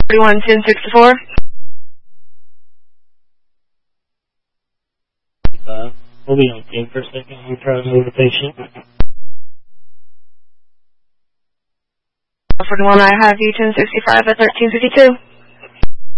41-1064. We'll be on scene for a second. I'm trying to move the patient. 41, I have you 1065 at 1352.